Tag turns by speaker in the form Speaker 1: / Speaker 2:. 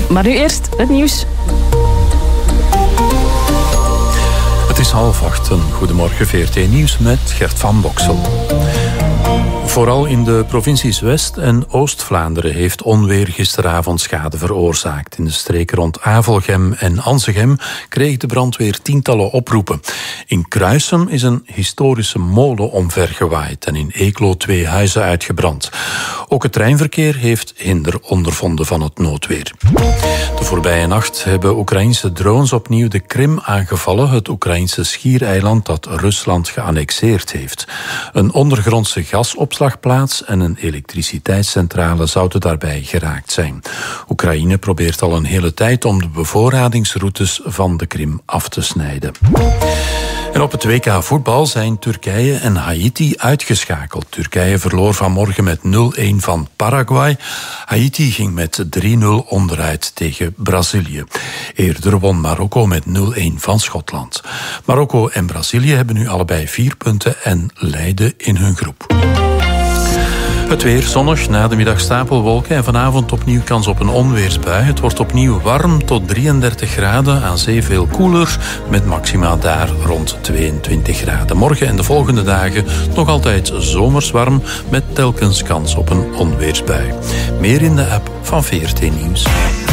Speaker 1: Maar nu eerst het nieuws.
Speaker 2: Het is 7:30. Goedemorgen, VRT Nieuws met Gert van Boksel. Vooral in de provincies West- en Oost-Vlaanderen heeft onweer gisteravond schade veroorzaakt. In de streken rond Avelgem en Anzegem kreeg de brandweer tientallen oproepen. In Kruisem is een historische molen omvergewaaid en in Eeklo 2 huizen uitgebrand. Ook het treinverkeer heeft hinder ondervonden van het noodweer. De voorbije nacht hebben Oekraïnse drones opnieuw de Krim aangevallen, het Oekraïnse schiereiland dat Rusland geannexeerd heeft. Een ondergrondse gasopslagplaats en een elektriciteitscentrale zouden daarbij geraakt zijn. Oekraïne probeert al een hele tijd om de bevoorradingsroutes van de Krim af te snijden. En op het WK voetbal zijn Turkije en Haiti uitgeschakeld. Turkije verloor vanmorgen met 0-1 van Paraguay. Haiti ging met 3-0 onderuit tegen Brazilië. Eerder won Marokko met 0-1 van Schotland. Marokko en Brazilië hebben nu allebei 4 punten en leiden in hun groep. Het weer zonnig, na de middag stapelwolken en vanavond opnieuw kans op een onweersbui. Het wordt opnieuw warm tot 33 graden, aan zee veel koeler, met maxima daar rond 22 graden. Morgen en de volgende dagen nog altijd zomers warm, met telkens kans op een onweersbui. Meer in de app van VRT Nieuws.